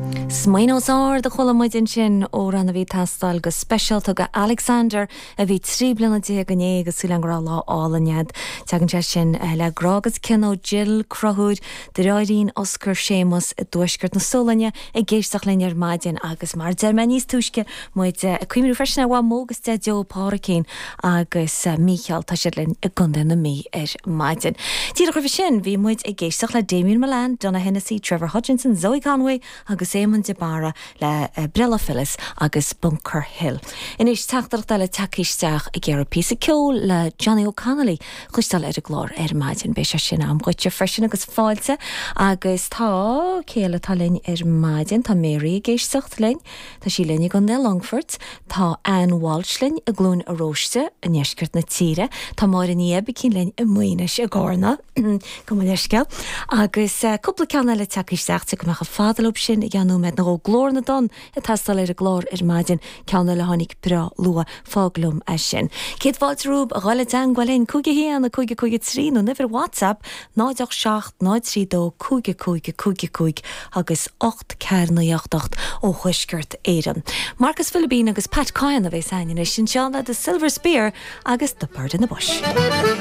Smaoineáir de chulamuidin sin ó ran a bhí tastal go special tuga Alexander a bhí trí blina dé ganné agus súlan gra lá álanead. Tegan te sin le grágus cinó Jill Crothúd de ráirín Oscar Seamus a dúisgurt na sólanne a géisteach lear maidin agus mar dermaníos túisce muid a cuiimú freisna bhá mógus de Joe Párakín agus Michael tá sé linn a gundan na mí maidin. Tíad a chuh sin bhí muid a géisteach le Damien Milan, Donna Hennessy, Trevor Hutchinson, Zoe Conway agus Éamon de Bara le Brilla Phyllis agus Bunker Hill. Inis tachtach le takisteach a ggéar pí ceol le Johnny O'Connelly chustal ar a glór maidin be se sin am goite freisin agus fáilte agus tá céile tá linn maidin tá Mary a géisteach linn tá sí linne gon de Longford tá Anne Walsh linn a glún a róiste a neisgurt na tíre tá mar in ébe cín linn a muoine a gárna go neisce agus cúpla ceanna le takisteach go meach a fádalop sin i ganú med na glór na don a tastal ar a glór maidin ceanna le hánig bra lua fáglum a sin. Céad fáilt rúb a gáile dan gwailin cúige hían a cúige trí nó nifir WhatsApp 987 932 cúige agus 8 cairna 88 ó chuisgurt éan. Marcus Philippine agus Pat Coyan a bheith sainin sin seanna the Silver Spear agus The Bird in the Bush.